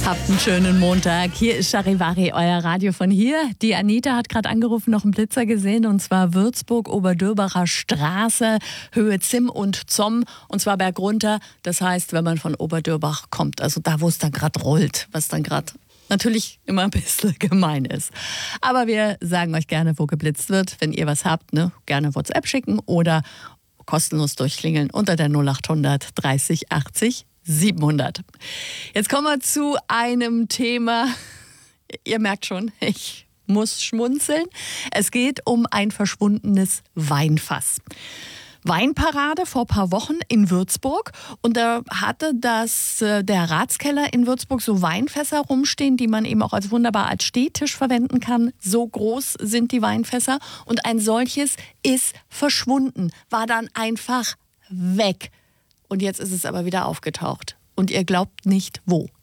Habt einen schönen Montag. Hier ist Charivari, euer Radio von hier. Die Anita hat gerade angerufen, noch einen Blitzer gesehen, und zwar Würzburg, Oberdürbacher Straße, Höhe Zimm und Zomm, und zwar bergunter. Das heißt, wenn man von Oberdürbach kommt, also da, wo es dann gerade rollt, was dann gerade natürlich immer ein bisschen gemein ist. Aber wir sagen euch gerne, wo geblitzt wird. Wenn ihr was habt, gerne WhatsApp schicken oder kostenlos durchklingeln unter der 0800 30 80 700. Jetzt kommen wir zu einem Thema. Ihr merkt schon, ich muss schmunzeln. Es geht um ein verschwundenes Weinfass. Weinparade vor ein paar Wochen in Würzburg, und da hatte der Ratskeller in Würzburg so Weinfässer rumstehen, die man eben auch wunderbar als Stehtisch verwenden kann. So groß sind die Weinfässer, und ein solches ist verschwunden, war dann einfach weg. Und jetzt ist es aber wieder aufgetaucht. Und ihr glaubt nicht, wo.